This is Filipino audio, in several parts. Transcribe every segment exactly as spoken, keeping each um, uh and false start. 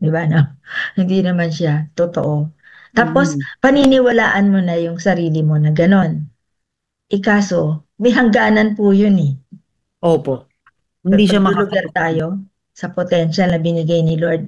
'di ba 'no? Hindi naman siya totoo. Tapos Mm. paniniwalaan mo na yung sarili mo na gano'n. Eh, kaso may hangganan po yun, eh. Opo, hindi siya Naglulugar makakatupad. tayo sa potensyal na binigay ni Lord,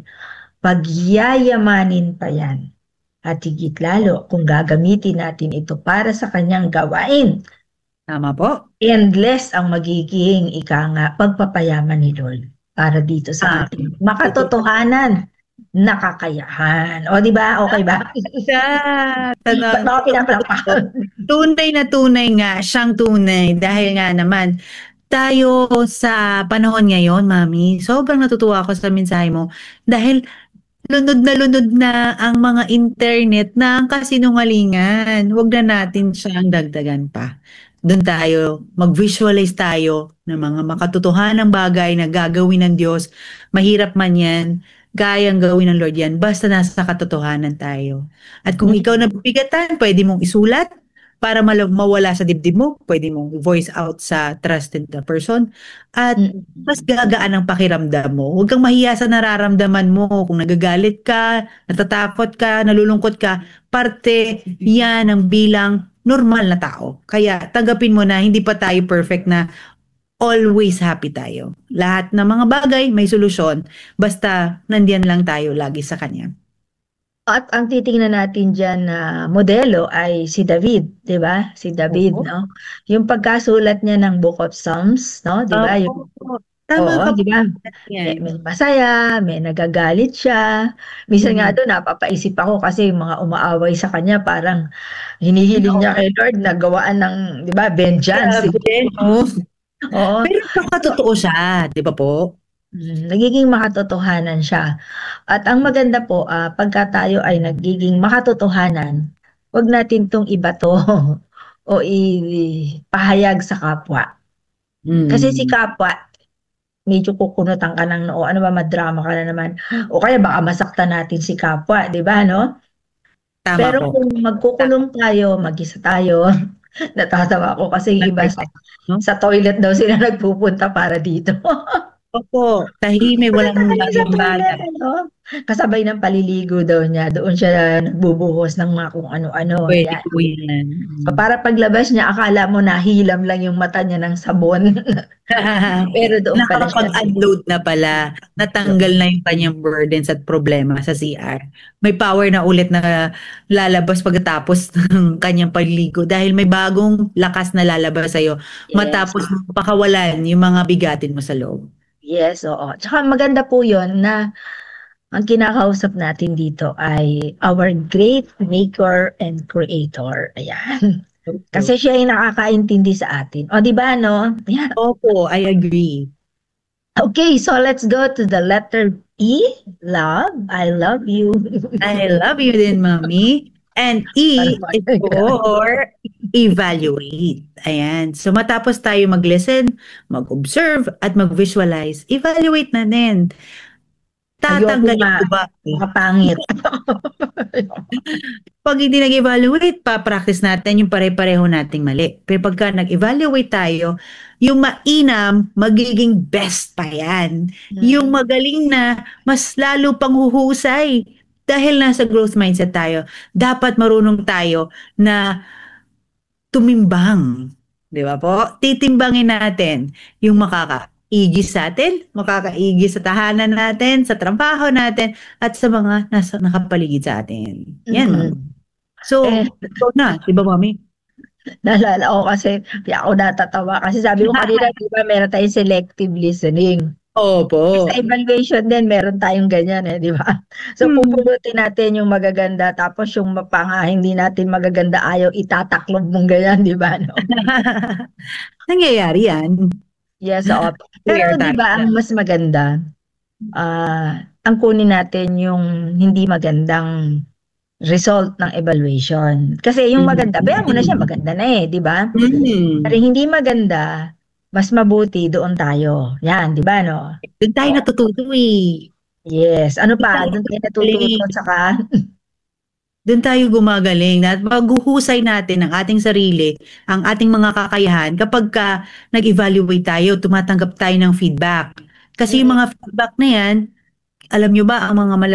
pagyayamanin pa yan at higit lalo kung gagamitin natin ito para sa kanyang gawain. Tama po. Endless ang magiging ika nga pagpapayaman ni Lord para dito sa Ah, ating totoo. makatotohanan na kakayahan. O, 'di ba, okey ba? Siya, Ba't totoo mo ako totoo. pinapalakpakan? Tunay na tunay nga, siyang tunay dahil nga naman tayo sa panahon ngayon, Mommy, sobrang natutuwa ako sa mensahe mo dahil lunod na lunod na ang mga internet ng kasinungalingan. Huwag na natin siyang dagdagan pa. Dun tayo, mag-visualize tayo ng mga makatotohanang bagay na gagawin ng Diyos. Mahirap man yan, kayang gawin ng Lord yan, basta nasa katotohanan tayo. At kung ikaw Mm, nabibigatan, pwede mong isulat para mala- mawala sa dibdib mo. Pwede mong voice out sa trusted na person. At mas mm. gagaan ang pakiramdam mo. Huwag kang mahiya sa nararamdaman mo. Kung nagagalit ka, natatakot ka, nalulungkot ka, parte yan ang bilang normal na tao. Kaya tanggapin mo na hindi pa tayo perfect na always happy tayo. Lahat ng mga bagay may solusyon basta nandiyan lang tayo lagi sa kanya. At ang titingnan natin diyan na modelo ay si David, 'di ba? Si David, Opo. 'no? Yung pagkasulat niya ng Book of Psalms, 'no, 'di ba? Opo. Yung Tama oo, ka 'di po ba? May yan. may masaya, may nagagalit siya. Minsan nga Mm. do'n napapaisip ako kasi yung mga umaaway sa kanya parang hinihiling niya kay Lord na gawaan ng, 'di ba, vengeance. Grabe, no? Oo. Pero baka So, totoo siya, di ba po? hmm, nagiging makatotohanan siya. At ang maganda po, ah, pagka tayo ay nagiging makatotohanan, 'wag natin 'tong ibato o ipahayag sa kapwa. Kasi si Mm. kapwa, medyo kukunutan ka ng noo, ano ba madrama ka na naman o kaya baka masaktan natin si kapwa, 'di ba 'no? Tama Pero po. kung magkukulong tayo, mag-isa tayo, natatawa ako kasi yung iba sa Nag-protect, no? sa toilet daw sila nagpupunta para dito. Opo, tahimik, Pupunta walang kami sa toilet gano'ng ano, kasabay ng paliligo daw niya, doon siya nagbubuhos ng mga kung ano-ano, puwede yan. po yan. So, Mm. para paglabas niya akala mo nahilam lang yung mata niya ng sabon, pero doon pala siya Nakakapag-unload na pala, natanggal na yung kanyang burdens at problema sa C R. May power na ulit na lalabas pagkatapos ng kanyang pagligo dahil may bagong lakas na lalabas sa'yo yes, matapos mong pakawalan yung mga bigatin mo sa loob. yes, oo. Tsaka maganda po yun na ang kinakausap natin dito ay our great maker and creator, ayan. Opo. Kasi siya yung nakakaintindi sa atin. O, 'di ba 'no? Yan. Opo, I agree. Okay, so let's go to the letter E, love. I love you. I love you din, Mommy. And Parang E is magagaan. for evaluate. Ayan. So matapos tayo mag-listen, mag-observe, at mag-visualize, evaluate na din. Ayoko Tatanggalin nga, ko ba? makapangit. 'Pag hindi nag-evaluate, pa-practice natin yung pare-pareho nating mali. Pero pagka nag-evaluate tayo, yung mainam, magiging best pa yan. Yung Hmm, magaling na, mas lalo pang huhusay. Dahil nasa growth mindset tayo, dapat marunong tayo na tumimbang. Di ba po? Titimbangin natin yung makakaigis sa atin, makakaigis sa tahanan natin, sa trabaho natin, at sa mga nasa nakapaligid sa atin. Yan, ma'am. mm. Eh, So, ikaw na, 'di ba, mami? naalala ko kasi kaya ako natatawa kasi sabi ko kanina 'di ba meron tayong selective listening. Opo. Eh, sa evaluation din meron tayong ganyan, eh, 'di ba? So, Hmm. pupulutin natin yung magaganda tapos yung ma pa nga hindi natin magaganda ayaw itataklob mong ganyan, 'di ba 'no? Nangyayari 'yan. Yes, oo. Aware Pero 'di tayo ba diyan. ang mas maganda, ah, ang kunin natin yung hindi magandang result ng evaluation. Kasi yung maganda, bayaan mo na siya Mhm. maganda na, eh, 'di ba? Pero Hmm. hindi maganda, mas mabuti doon tayo, 'yan, 'di ba 'no? Do'n tayo Oo, natututo, eh. yes. Ano Do'n pa? tayo Do'n tayo natututo gumagaling. tsaka Do'n tayo gumagaling at maghuhusay natin ang ating sarili, ang ating mga kakayahan kapagka nag-evaluate tayo, tumatanggap tayo ng feedback. Kasi yung mm. mga feedback na 'yan, alam niyo ba ang mga mala